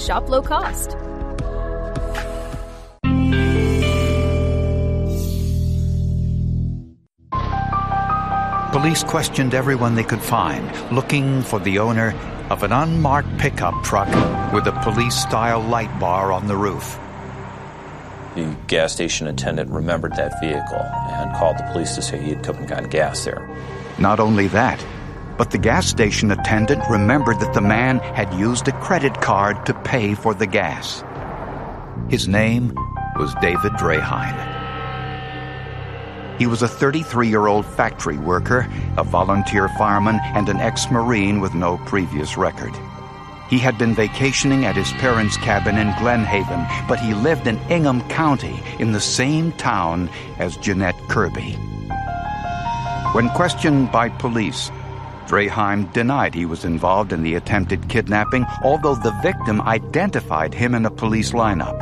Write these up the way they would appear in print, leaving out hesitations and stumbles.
Shop low cost. Police questioned everyone they could find, looking for the owner of an unmarked pickup truck with a police-style light bar on the roof. The gas station attendant remembered that vehicle and called the police to say he had come and gotten gas there. Not only that, but the gas station attendant remembered that the man had used a credit card to pay for the gas. His name was David Draheim. He was a 33-year-old factory worker, a volunteer fireman, and an ex-Marine with no previous record. He had been vacationing at his parents' cabin in Glen Haven, but he lived in Ingham County in the same town as Jeanette Kirby. When questioned by police, Draheim denied he was involved in the attempted kidnapping, although the victim identified him in a police lineup.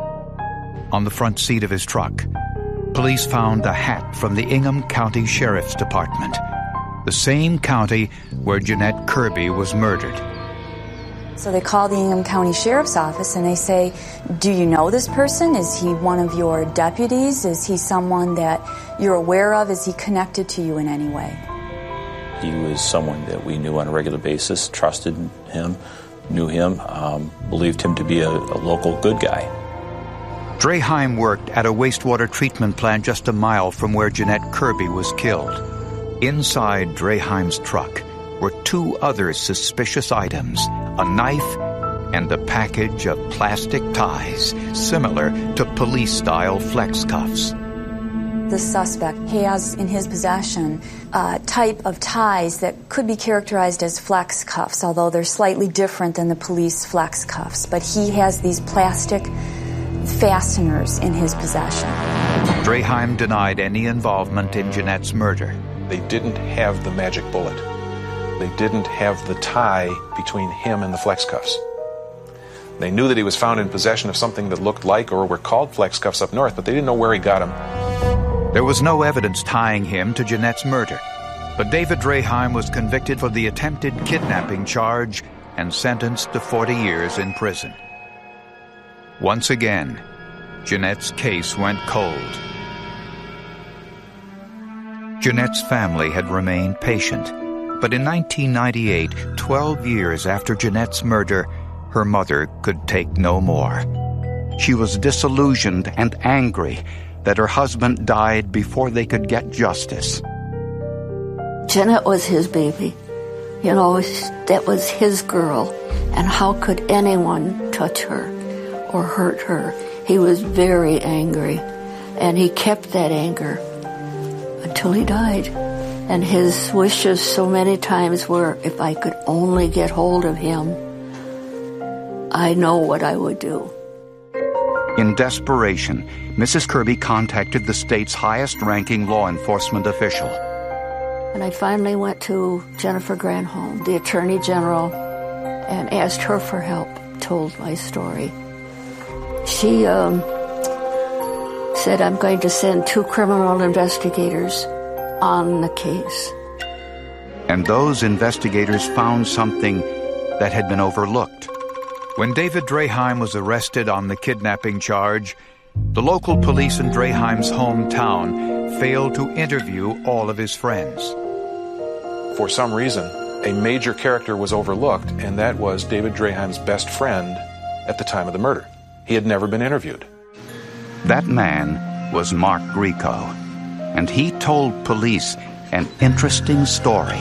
On the front seat of his truck, police found a hat from the Ingham County Sheriff's Department, the same county where Jeanette Kirby was murdered. So they call the Ingham County Sheriff's Office and they say, do you know this person? Is he one of your deputies? Is he someone that you're aware of? Is he connected to you in any way? He was someone that we knew on a regular basis, trusted him, knew him, believed him to be a local good guy. Draheim worked at a wastewater treatment plant just a mile from where Jeanette Kirby was killed. Inside Draheim's truck were two other suspicious items, a knife and a package of plastic ties, similar to police-style flex cuffs. The suspect has in his possession a type of ties that could be characterized as flex cuffs, although they're slightly different than the police flex cuffs. But he has these plastic fasteners in his possession. Draheim denied any involvement in Jeanette's murder. They didn't have the magic bullet. They didn't have the tie between him and the flex cuffs. They knew that he was found in possession of something that looked like or were called flex cuffs up north, but they didn't know where he got them. There was no evidence tying him to Jeanette's murder, but David Draheim was convicted for the attempted kidnapping charge and sentenced to 40 years in prison. Once again, Jeanette's case went cold. Jeanette's family had remained patient, but in 1998, 12 years after Jeanette's murder, her mother could take no more. She was disillusioned and angry that her husband died before they could get justice. Jeanette was his baby. You know, that was his girl. And how could anyone touch her or hurt her? He was very angry. And he kept that anger until he died. And his wishes so many times were, if I could only get hold of him, I know what I would do. In desperation, Mrs. Kirby contacted the state's highest-ranking law enforcement official. And I finally went to Jennifer Granholm, the Attorney General, and asked her for help, told my story. She said, I'm going to send 2 criminal investigators on the case. And those investigators found something that had been overlooked. When David Draheim was arrested on the kidnapping charge, the local police in Draheim's hometown failed to interview all of his friends. For some reason, a major character was overlooked, and that was David Draheim's best friend at the time of the murder. He had never been interviewed. That man was Mark Grieco, and he told police an interesting story.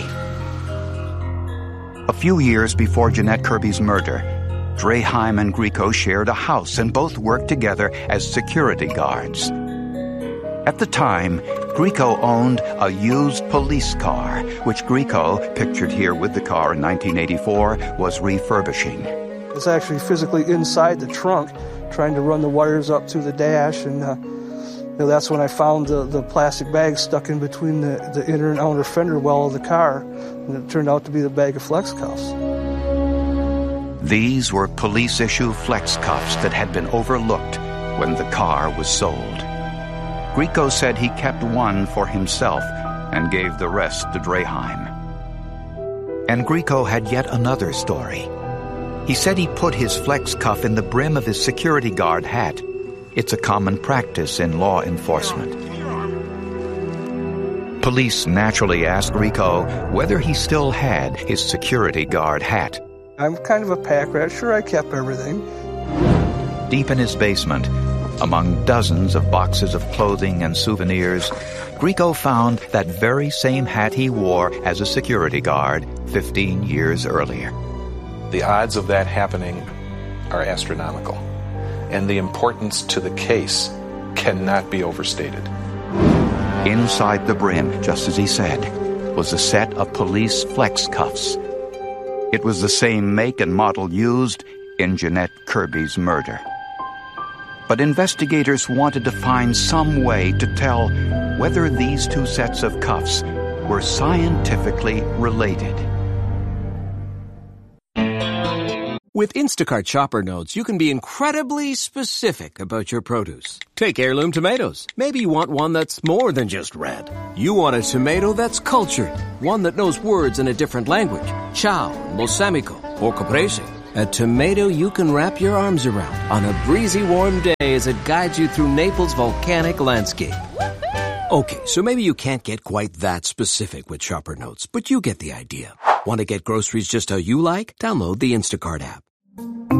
A few years before Jeanette Kirby's murder, Draheim and Grieco shared a house and both worked together as security guards. At the time, Grieco owned a used police car, which Grieco, pictured here with the car in 1984, was refurbishing. It's actually physically inside the trunk, trying to run the wires up through the dash, and that's when I found the plastic bag stuck in between the inner and outer fender well of the car, and it turned out to be the bag of flex cuffs. These were police-issue flex cuffs that had been overlooked when the car was sold. Grieco said he kept one for himself and gave the rest to Draheim. And Grieco had yet another story. He said he put his flex cuff in the brim of his security guard hat. It's a common practice in law enforcement. Police naturally asked Rico whether he still had his security guard hat. I'm kind of a pack rat. Sure, I kept everything. Deep in his basement, among dozens of boxes of clothing and souvenirs, Grieco found that very same hat he wore as a security guard 15 years earlier. The odds of that happening are astronomical, and the importance to the case cannot be overstated. Inside the brim, just as he said, was a set of police flex cuffs. It was the same make and model used in Jeanette Kirby's murder. But investigators wanted to find some way to tell whether these two sets of cuffs were scientifically related. With Instacart Shopper Notes, you can be incredibly specific about your produce. Take heirloom tomatoes. Maybe you want one that's more than just red. You want a tomato that's cultured, one that knows words in a different language. Ciao, balsamico, or caprese. A tomato you can wrap your arms around on a breezy, warm day as it guides you through Naples' volcanic landscape. Okay, so maybe you can't get quite that specific with Shopper Notes, but you get the idea. Want to get groceries just how you like? Download the Instacart app.